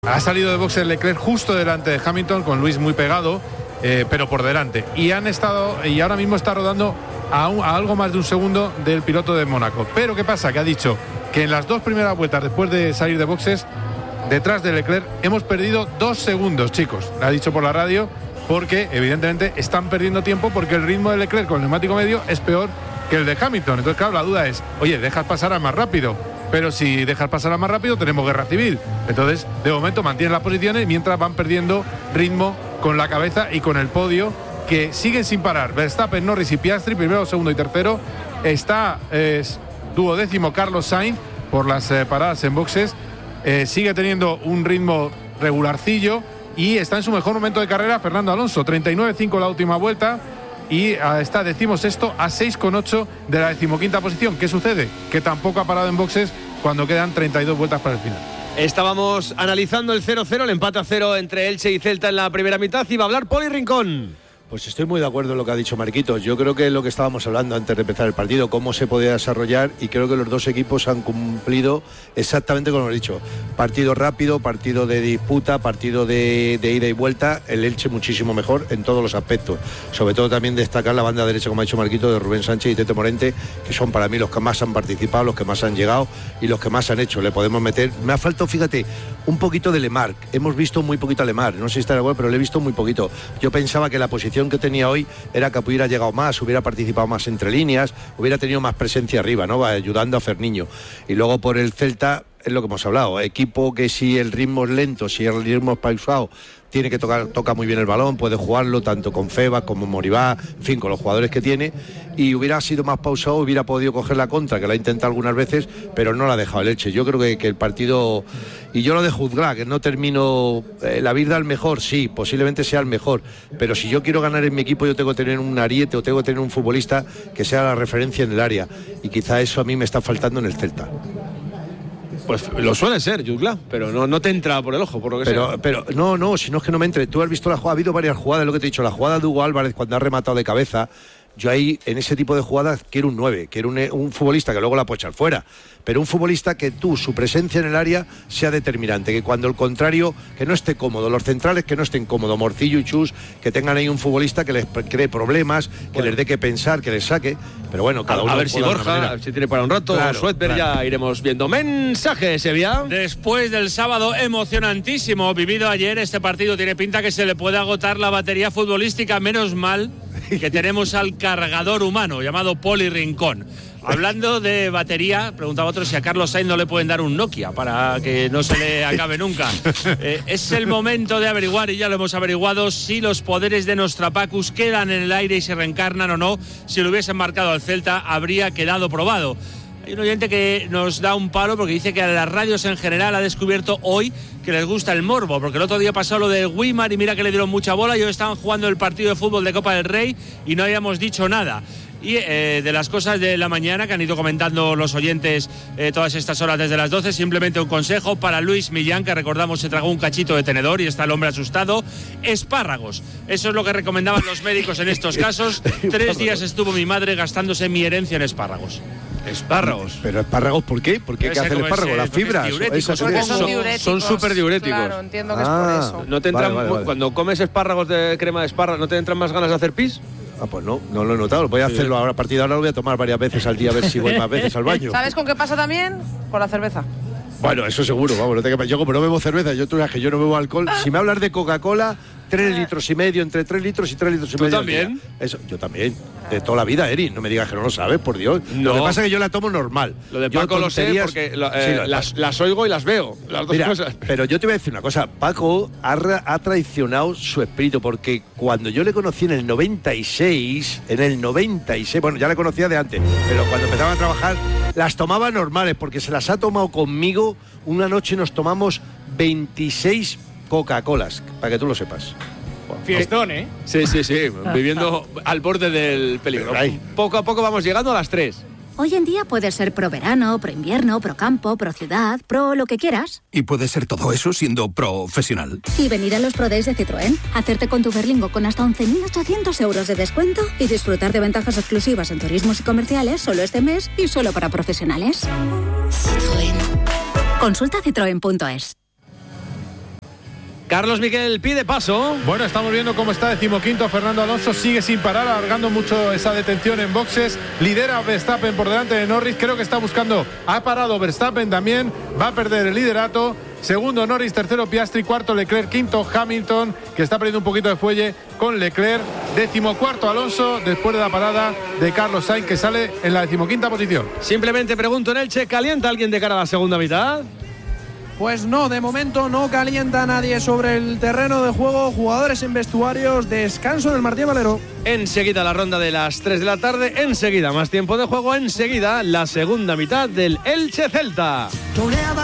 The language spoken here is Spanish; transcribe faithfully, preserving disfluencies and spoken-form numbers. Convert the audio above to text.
Ha salido de boxes Leclerc justo delante de Hamilton, con Luis muy pegado, eh, pero por delante. Y han estado y ahora mismo está rodando a, un, a algo más de un segundo del piloto de Mónaco. Pero ¿qué pasa? Que ha dicho que en las dos primeras vueltas, después de salir de boxes, detrás de Leclerc, hemos perdido dos segundos, chicos. Lo ha dicho por la radio, porque evidentemente están perdiendo tiempo, porque el ritmo de Leclerc con el neumático medio es peor que el de Hamilton. Entonces, claro, la duda es, oye, dejas pasar a más rápido. Pero si dejas pasar a más rápido, tenemos guerra civil. Entonces, de momento mantienen las posiciones mientras van perdiendo ritmo con la cabeza y con el podio, que siguen sin parar. Verstappen, Norris y Piastri, primero, segundo y tercero. Está eh, duodécimo Carlos Sainz por las eh, paradas en boxes. Eh, sigue teniendo un ritmo regularcillo y está en su mejor momento de carrera Fernando Alonso. treinta y nueve cinco la última vuelta. Y está decimosexto a seis coma ocho de la decimoquinta posición. ¿Qué sucede? Que tampoco ha parado en boxes cuando quedan treinta y dos vueltas para el final. Estábamos analizando el cero cero, el empate a cero entre Elche y Celta en la primera mitad. Y va a hablar Poli Rincón. Pues estoy muy de acuerdo en lo que ha dicho Marquitos. Yo creo que es lo que estábamos hablando antes de empezar el partido, cómo se podía desarrollar, y creo que los dos equipos han cumplido exactamente como lo he dicho. Partido rápido, partido de disputa, partido de, de ida y vuelta. El Elche muchísimo mejor en todos los aspectos. Sobre todo también destacar la banda derecha, como ha dicho Marquitos, de Rubén Sánchez y Tete Morente, que son para mí los que más han participado, los que más han llegado y los que más han hecho. Le podemos meter... Me ha faltado, fíjate, un poquito de Lemar. Hemos visto muy poquito a Lemar. No sé si está de acuerdo, pero le he visto muy poquito. Yo pensaba que la posición que tenía hoy era que hubiera llegado más, hubiera participado más entre líneas, hubiera tenido más presencia arriba, ¿no? Ayudando a Ferniño. Y luego por el Celta, es lo que hemos hablado, equipo que si el ritmo es lento, si el ritmo es pausado, tiene que tocar, toca muy bien el balón, puede jugarlo tanto con Febas como Moribá, en fin, con los jugadores que tiene, y hubiera sido más pausado, hubiera podido coger la contra, que la ha intentado algunas veces, pero no la ha dejado el Elche. Yo creo que, que el partido, y yo lo de juzgar, que no termino, eh, la vida al mejor, sí, posiblemente sea el mejor, pero si yo quiero ganar en mi equipo, yo tengo que tener un ariete o tengo que tener un futbolista que sea la referencia en el área, y quizá eso a mí me está faltando en el Celta. Pues lo suele ser, Jutla, pero no, no te entra por el ojo, por lo que pero, sea. Pero no, no, si no es que no me entre. Tú has visto la jugada, ha habido varias jugadas, lo que te he dicho, la jugada de Hugo Álvarez cuando ha rematado de cabeza. Yo ahí, en ese tipo de jugadas, quiero un nueve, quiero un, un futbolista que luego la puede echar fuera, pero un futbolista que tú, su presencia en el área sea determinante, que cuando el contrario, que no esté cómodo, los centrales que no estén cómodos, Morcillo y Chus, que tengan ahí un futbolista que les cree problemas, que bueno, les dé que pensar, que les saque, pero bueno, cada a, uno... A ver si Borja, a ver si tiene para un rato, claro, Suetber, claro. Ya iremos viendo. Mensaje, Sevilla. Después del sábado emocionantísimo vivido ayer, este partido tiene pinta que se le puede agotar la batería futbolística, menos mal que tenemos al cargador humano llamado Poli Rincón. Hablando de batería, preguntaba otro si a Carlos Sainz no le pueden dar un Nokia para que no se le acabe nunca. Eh, es el momento de averiguar, y ya lo hemos averiguado, si los poderes de Nostrapacus quedan en el aire y se reencarnan o no. Si lo hubiesen marcado al Celta, habría quedado probado. Hay un oyente que nos da un palo porque dice que a las radios en general ha descubierto hoy que les gusta el morbo, porque el otro día pasó lo de Wimar y mira que le dieron mucha bola, y hoy estaban jugando el partido de fútbol de Copa del Rey y no habíamos dicho nada. Y eh, de las cosas de la mañana que han ido comentando los oyentes eh, todas estas horas desde las doce, simplemente un consejo para Luis Millán, que recordamos se tragó un cachito de tenedor y está el hombre asustado. Espárragos, eso es lo que recomendaban los médicos en estos casos. Tres días estuvo mi madre gastándose mi herencia en espárragos. Espárragos. ¿Pero espárragos por qué? ¿Por qué hace el espárrago? ¿Las fibras? Esas son, son súper diuréticos. Claro, entiendo que ah, es por eso. ¿No te entran, vale, vale, vale. Cuando comes espárragos de crema de espárragos, ¿no te entran más ganas de hacer pis? Ah, pues no, no lo he notado. Voy a sí. hacerlo ahora. A partir de ahora lo voy a tomar varias veces al día, a ver si voy más veces al baño. ¿Sabes con qué pasa también? Con la cerveza. Bueno, eso seguro, vamos. No te... Yo como no bebo cerveza, yo tú sabes que yo no bebo alcohol. Si me hablas de Coca-Cola, tres litros y medio, entre tres litros y tres litros y ¿Tú medio. ¿Tú también? Eso, yo también. De toda la vida, Eri. No me digas que no lo sabes, por Dios. No. Lo que pasa es que yo la tomo normal. Lo de yo Paco tonterías... lo sé porque lo, eh, sí, lo... las, las oigo y las veo. Las dos Mira, cosas. Pero yo te voy a decir una cosa. Paco ha, ha traicionado su espíritu, porque cuando yo le conocí en el noventa y seis, en el noventa y seis, bueno, ya le conocía de antes, pero cuando empezaba a trabajar, las tomaba normales, porque se las ha tomado conmigo. Una noche nos tomamos veintiséis Coca-Colas, para que tú lo sepas. Fiestón, ¿eh? Sí, sí, sí, viviendo al borde del peligro. Poco a poco vamos llegando a las tres. Hoy en día puedes ser pro verano, pro invierno, pro campo, pro ciudad, pro lo que quieras. Y puedes ser todo eso siendo profesional. Y venir a los Pro Days de Citroën, hacerte con tu Berlingo con hasta once mil ochocientos euros de descuento y disfrutar de ventajas exclusivas en turismos y comerciales solo este mes y solo para profesionales. Citroën. Consulta citroen punto es. Carlos Miquel pide paso. Bueno, estamos viendo cómo está decimoquinto Fernando Alonso, sigue sin parar, alargando mucho esa detención en boxes, lidera Verstappen por delante de Norris, creo que está buscando, ha parado Verstappen también, va a perder el liderato. Segundo Norris, tercero Piastri, cuarto Leclerc, quinto Hamilton, que está perdiendo un poquito de fuelle con Leclerc. Decimocuarto Alonso, después de la parada de Carlos Sainz, que sale en la decimoquinta posición. Simplemente pregunto en Elche, ¿calienta alguien de cara a la segunda mitad? Pues no, de momento no calienta nadie sobre el terreno de juego. Jugadores en vestuarios, descanso en el Martín Valero. Enseguida la ronda de las tres de la tarde, enseguida más tiempo de juego, enseguida la segunda mitad del Elche Celta.